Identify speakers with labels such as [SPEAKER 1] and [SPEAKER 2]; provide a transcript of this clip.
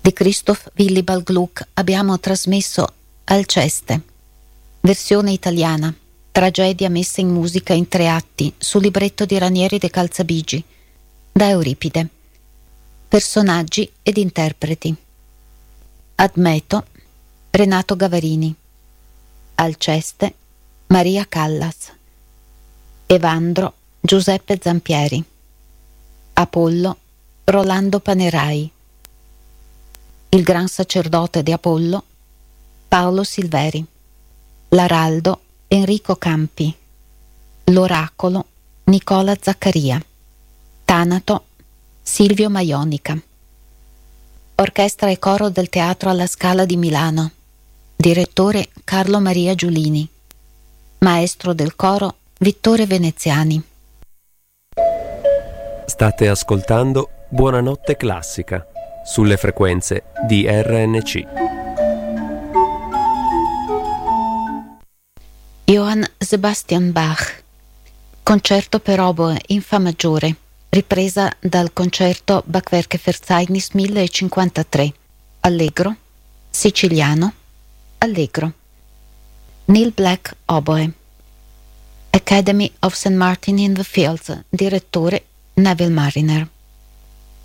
[SPEAKER 1] di Christoph Willibald Gluck abbiamo trasmesso Alceste, versione italiana, tragedia messa in musica in 3 atti su libretto di Ranieri de Calzabigi, da Euripide. Personaggi ed interpreti: Admeto, Renato Gavarini; Alceste, Maria Callas; Evandro, Giuseppe Zampieri; Apollo, Rolando Panerai; il gran sacerdote di Apollo, Paolo Silveri; l'Araldo, Enrico Campi; l'Oracolo, Nicola Zaccaria; Tanato, Silvio Maionica. Orchestra e coro del Teatro alla Scala di Milano. Direttore Carlo Maria Giulini. Maestro del coro Vittore Veneziani.
[SPEAKER 2] State ascoltando Buonanotte Classica sulle frequenze di RNC.
[SPEAKER 1] Johann Sebastian Bach. Concerto per oboe in fa maggiore, ripresa dal concerto Bachwerke-Verzeichnis 1053. Allegro, siciliano, allegro. Neil Black, oboe. Academy of St. Martin in the Fields, direttore Neville Mariner.